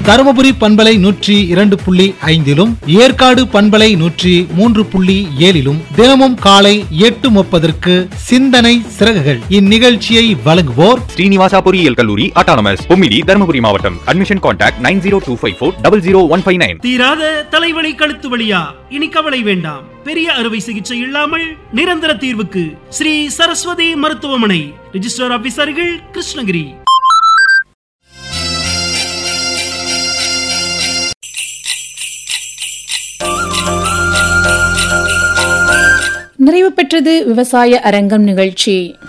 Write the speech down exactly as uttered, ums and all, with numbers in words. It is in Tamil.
தருமபுரி பண்பலை நூற்றி இரண்டு புள்ளி ஐந்திலும் ஏற்காடு பண்பலை நூற்றி மூன்று புள்ளி ஏழிலும் தினமும் காலை எட்டு முப்பதற்கு சிந்தனை சிறகுகள். இந்நிகழ்ச்சியை வழங்குவோர் ஸ்ரீனிவாசா பொறியியல் கல்லூரி அட்டானமஸ் பொம்மிடி தருமபுரி மாவட்டம். Admission contact nine zero two five four double zero one five nine. தீராத தலைவலி கழுத்து வலியா? இனி கவலை வேண்டாம். பெரிய அறுவை சிகிச்சை இல்லாமல் நிரந்தர தீர்வுக்கு ஸ்ரீ சரஸ்வதி மருத்துவமனை. ரிஜிஸ்டர் ஆபீசர்கள் கிருஷ்ணகிரி. நிறைவு பெற்றது விவசாய அரங்கம் நிகழ்ச்சி.